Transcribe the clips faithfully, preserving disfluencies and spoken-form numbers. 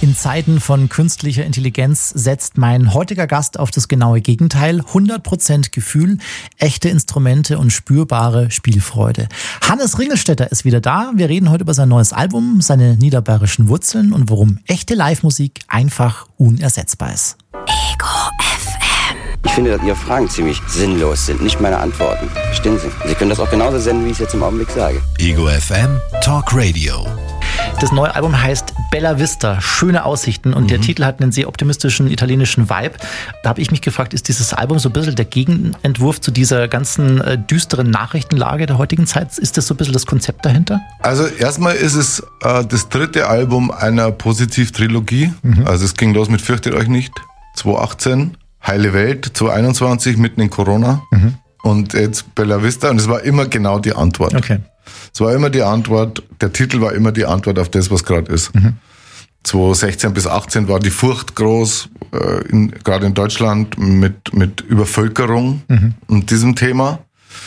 In Zeiten von künstlicher Intelligenz setzt mein heutiger Gast auf das genaue Gegenteil. hundert Prozent Gefühl, echte Instrumente und spürbare Spielfreude. Hannes Ringelstetter ist wieder da. Wir reden heute über sein neues Album, seine niederbayerischen Wurzeln und warum echte Live-Musik einfach unersetzbar ist. Ego F M. Ich finde, dass Ihre Fragen ziemlich sinnlos sind, nicht meine Antworten. Verstehen Sie? Sie können das auch genauso senden, wie ich es jetzt im Augenblick sage. Ego F M Talk Radio. Das neue Album heißt Bella Vista, schöne Aussichten, und mhm. der Titel hat einen sehr optimistischen italienischen Vibe. Da habe ich mich gefragt, ist dieses Album so ein bisschen der Gegenentwurf zu dieser ganzen äh, düsteren Nachrichtenlage der heutigen Zeit? Ist das so ein bisschen das Konzept dahinter? Also erstmal ist es äh, das dritte Album einer Positiv-Trilogie. Mhm. Also es ging los mit Fürchtet euch nicht, zwanzig achtzehn, Heile Welt, zwanzig einundzwanzig, mitten in Corona mhm. und jetzt Bella Vista, und es war immer genau die Antwort. Okay. Es war immer die Antwort, der Titel war immer die Antwort auf das, was gerade ist. Mhm. zwanzig sechzehn bis achtzehn war die Furcht groß, äh, in, gerade in Deutschland, mit, mit Übervölkerung mhm. und diesem Thema.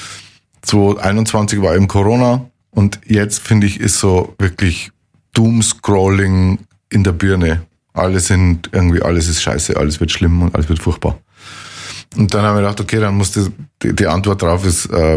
zwanzig einundzwanzig war eben Corona, und jetzt, finde ich, ist so wirklich Doomscrolling in der Birne. Alles sind irgendwie, alles ist scheiße, alles wird schlimm und alles wird furchtbar. Und dann haben wir gedacht, okay, dann muss die, die, die Antwort drauf ist äh,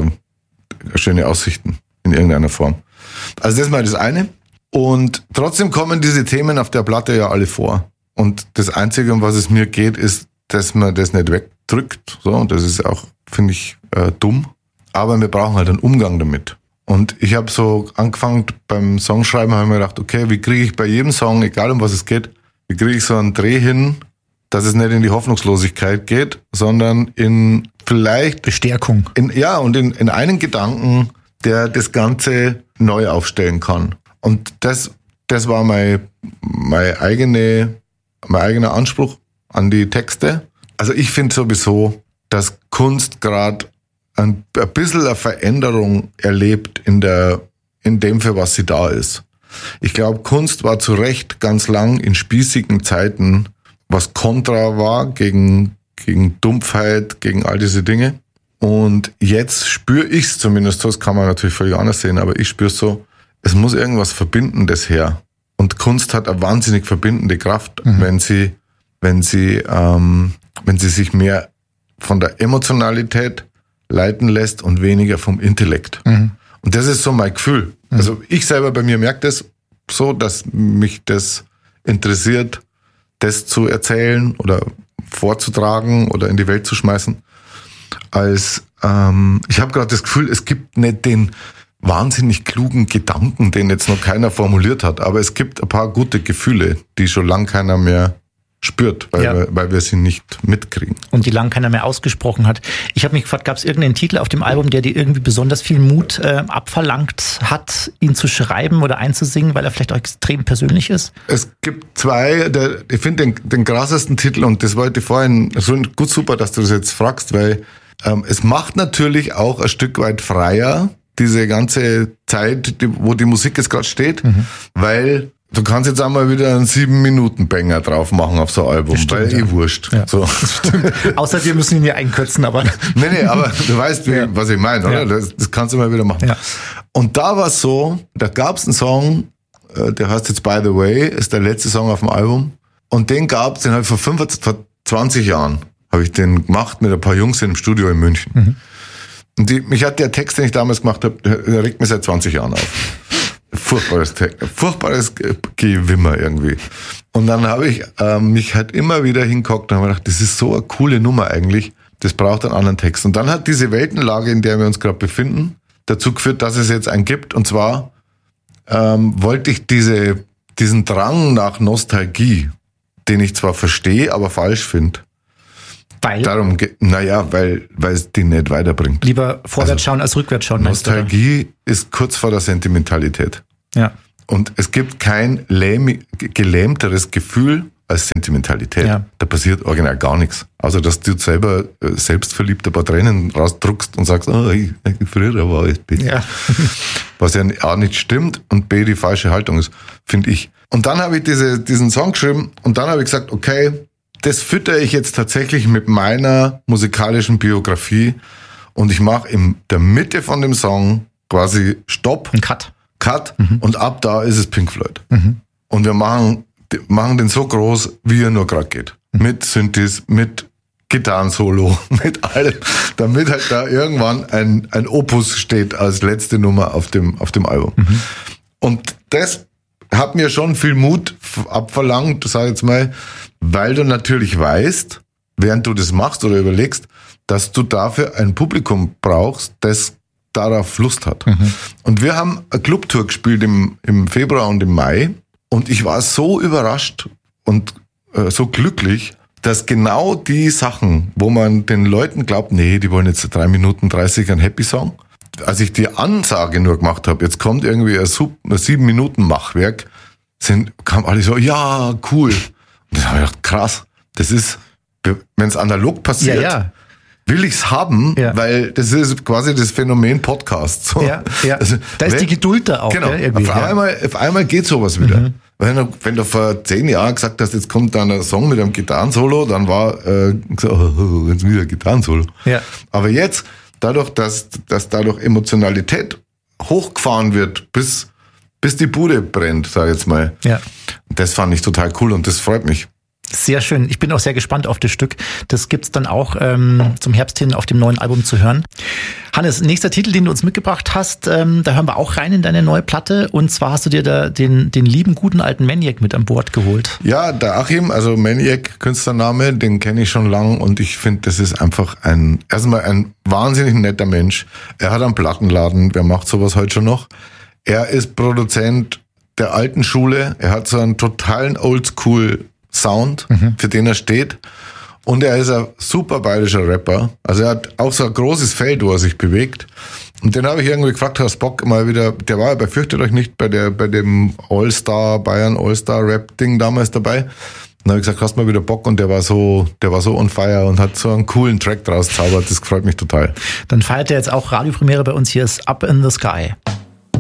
schöne Aussichten. In irgendeiner Form. Also das ist mal das eine. Und trotzdem kommen diese Themen auf der Platte ja alle vor. Und das Einzige, um was es mir geht, ist, dass man das nicht wegdrückt. So, und das ist auch, finde ich, äh, dumm. Aber wir brauchen halt einen Umgang damit. Und ich habe so angefangen beim Songschreiben, habe ich mir gedacht, okay, wie kriege ich bei jedem Song, egal um was es geht, wie kriege ich so einen Dreh hin, dass es nicht in die Hoffnungslosigkeit geht, sondern in vielleicht Bestärkung. In, ja, und in, in einen Gedanken, der das Ganze neu aufstellen kann. Und das, das war mein, mein, eigene, mein eigener Anspruch an die Texte. Also ich finde sowieso, dass Kunst gerade ein, ein bisschen eine Veränderung erlebt in der, in dem, für was sie da ist. Ich glaube, Kunst war zu Recht ganz lang in spießigen Zeiten, was Kontra war gegen, gegen Dumpfheit, gegen all diese Dinge. Und jetzt spüre ich es zumindest so, das kann man natürlich völlig anders sehen, aber ich spüre es so, es muss irgendwas Verbindendes her. Und Kunst hat eine wahnsinnig verbindende Kraft, mhm. wenn sie, wenn sie, ähm, wenn sie sich mehr von der Emotionalität leiten lässt und weniger vom Intellekt. Mhm. Und das ist so mein Gefühl. Mhm. Also ich selber bei mir merke das so, dass mich das interessiert, das zu erzählen oder vorzutragen oder in die Welt zu schmeißen. Als ähm, ich habe gerade das Gefühl, es gibt nicht den wahnsinnig klugen Gedanken, den jetzt noch keiner formuliert hat, aber es gibt ein paar gute Gefühle, die schon lang keiner mehr spürt, weil, ja. wir, weil wir sie nicht mitkriegen. Und die lang keiner mehr ausgesprochen hat. Ich habe mich gefragt, gab es irgendeinen Titel auf dem Album, der dir irgendwie besonders viel Mut äh, abverlangt hat, ihn zu schreiben oder einzusingen, weil er vielleicht auch extrem persönlich ist? Es gibt zwei, der, ich finde den, den krassesten Titel, und das wollte ich vorhin, so gut, super, dass du das jetzt fragst, weil ähm, es macht natürlich auch ein Stück weit freier, diese ganze Zeit, die, wo die Musik jetzt gerade steht, mhm. weil du kannst jetzt einmal wieder einen sieben Minuten Banger drauf machen auf so ein Album, stimmt, weil ja. eh wurscht. Ja. So. Stimmt. Außer wir müssen ihn ja einkürzen, aber... nee, nee, aber du weißt, wie, ja. was ich meine, oder? Ja. Das, das kannst du mal wieder machen. Ja. Und da war es so, da gab es einen Song, der heißt jetzt By the Way, ist der letzte Song auf dem Album. Und den gab es, den habe ich vor, fünfundzwanzig, vor zwanzig Jahren, habe ich den gemacht mit ein paar Jungs im Studio in München. Mhm. Und die, mich hat der Text, den ich damals gemacht habe, der regt mich seit zwanzig Jahren auf. Furchtbares Text, furchtbares Gewimmer irgendwie. Und dann habe ich äh, mich halt immer wieder hingeguckt und habe gedacht, das ist so eine coole Nummer eigentlich, das braucht einen anderen Text. Und dann hat diese Weltenlage, in der wir uns gerade befinden, dazu geführt, dass es jetzt einen gibt. Und zwar ähm, wollte ich diese, diesen Drang nach Nostalgie, den ich zwar verstehe, aber falsch finde. Weil? Darum, naja, weil, weil es die nicht weiterbringt. Lieber vorwärts also, schauen als rückwärts schauen. Nostalgie ist kurz vor der Sentimentalität. Ja. Und es gibt kein lähm, gelähmteres Gefühl als Sentimentalität. Ja. Da passiert original gar nichts. Außer, dass du selber selbstverliebt ein paar Tränen rausdruckst und sagst, oh, ich, früher war ich besser. Ja. Was ja A nicht stimmt und B die falsche Haltung ist, finde ich. Und dann habe ich diese, diesen Song geschrieben und dann habe ich gesagt, okay, das füttere ich jetzt tatsächlich mit meiner musikalischen Biografie und ich mache in der Mitte von dem Song quasi Stopp. Ein Cut. Cut mhm. und ab da ist es Pink Floyd. Mhm. Und wir machen die machen den so groß, wie er nur gerade geht. Mit Synthes, mit Gitarrensolo, mit allem, damit halt da irgendwann ein, ein Opus steht als letzte Nummer auf dem, auf dem Album. Mhm. Und das hat mir schon viel Mut abverlangt, sag ich jetzt mal, weil du natürlich weißt, während du das machst oder überlegst, dass du dafür ein Publikum brauchst, das darauf Lust hat. Mhm. Und wir haben eine Clubtour gespielt im, im Februar und im Mai und ich war so überrascht und äh, so glücklich, dass genau die Sachen, wo man den Leuten glaubt, nee, die wollen jetzt drei Minuten dreißig einen Happy-Song. Als ich die Ansage nur gemacht habe, jetzt kommt irgendwie ein, ein sieben Minuten Machwerk, sind, kam alle so, ja, cool. Und dann habe ich gedacht, krass, das ist, wenn es analog passiert, ja, ja. will ich's haben, ja. weil das ist quasi das Phänomen Podcast. So. Ja, ja. Also, da ist wenn, die Geduld da auch. Genau, gell, auf, einmal, auf einmal geht sowas wieder. Mhm. Wenn du, wenn du vor zehn Jahren gesagt hast, jetzt kommt dann ein Song mit einem Gitarrensolo, dann war äh, so, oh, jetzt wieder ein Gitarrensolo. Ja. Aber jetzt, dadurch, dass, dass dadurch Emotionalität hochgefahren wird, bis, bis die Bude brennt, sag ich jetzt mal. Ja. Das fand ich total cool und das freut mich. Sehr schön. Ich bin auch sehr gespannt auf das Stück. Das gibt's dann auch ähm, zum Herbst hin auf dem neuen Album zu hören. Hannes, nächster Titel, den du uns mitgebracht hast, ähm, da hören wir auch rein in deine neue Platte. Und zwar hast du dir da den, den lieben, guten alten Maniac mit an Bord geholt. Ja, der Achim, also Maniac, Künstlername, den kenne ich schon lang und ich finde, das ist einfach ein, erstmal ein wahnsinnig netter Mensch. Er hat einen Plattenladen, wer macht sowas heute schon noch? Er ist Produzent der alten Schule. Er hat so einen totalen Oldschool Sound, mhm. für den er steht. Und er ist ein super bayerischer Rapper. Also er hat auch so ein großes Feld, wo er sich bewegt. Und den habe ich irgendwie gefragt, hast Bock mal wieder, der war ja bei Fürchtet euch nicht bei der, bei dem All-Star, Bayern All-Star Rap-Ding damals dabei. Und dann habe ich gesagt, hast mal wieder Bock? Und der war so, der war so on fire und hat so einen coolen Track draus zaubert. Das freut mich total. Dann feiert er jetzt auch Radiopremiere bei uns. Hier ist Up in the Sky.